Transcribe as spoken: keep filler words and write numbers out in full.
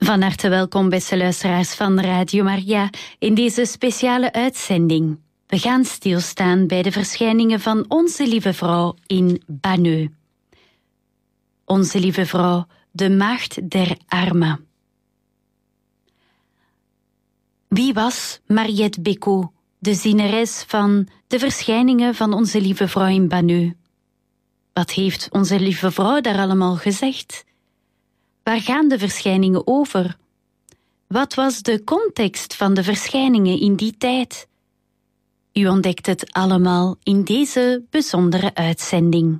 Van harte welkom, beste luisteraars van Radio Maria, in deze speciale uitzending. We gaan stilstaan bij de verschijningen van Onze Lieve Vrouw in Banneux. Onze Lieve Vrouw, de Maagd der Armen. Wie was Mariette Bécaud, de zieneres van de verschijningen van Onze Lieve Vrouw in Banneux? Wat heeft Onze Lieve Vrouw daar allemaal gezegd? Waar gaan de verschijningen over? Wat was de context van de verschijningen in die tijd? U ontdekt het allemaal in deze bijzondere uitzending.